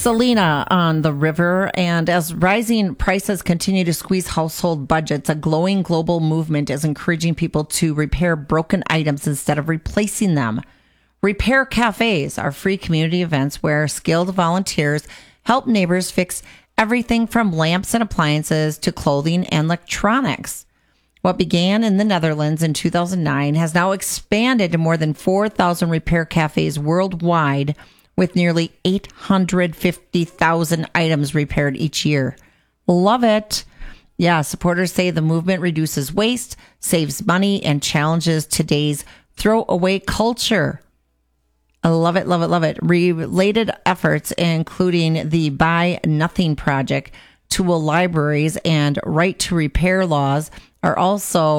Selena on the river. And as rising prices continue to squeeze household budgets, a glowing global movement is encouraging people to repair broken items instead of replacing them. Repair cafes are free community events where skilled volunteers help neighbors fix everything from lamps and appliances to clothing and electronics. What began in the Netherlands in 2009 has now expanded to more than 4,000 repair cafes worldwide, with nearly 850,000 items repaired each year. Love it. Yeah, supporters say the movement reduces waste, saves money, and challenges today's throwaway culture. I love it, love it, love it. Related efforts, including the Buy Nothing Project, Tool Libraries, and Right to Repair laws, are also